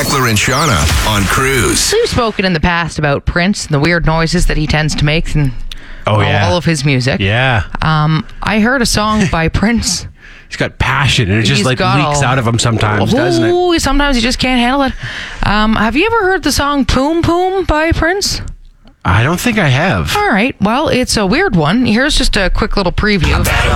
Eckler and Shauna on Cruise. We've spoken in the past about Prince and the weird noises that he tends to make and all of his music. Yeah. I heard a song by Prince. He's got passion, and it just leaks out of him sometimes, doesn't it? Sometimes he just can't handle it. Have you ever heard the song Poom Poom by Prince? I don't think I have. All right. Well, it's a weird one. Here's just a quick little preview.